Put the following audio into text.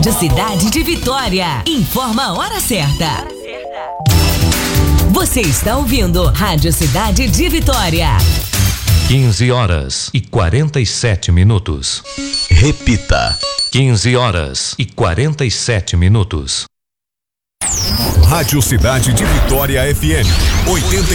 Rádio Cidade de Vitória. Informa a hora certa. Você está ouvindo Rádio Cidade de Vitória. 15h47. Repita. 15h47. Rádio Cidade de Vitória FM 88,7.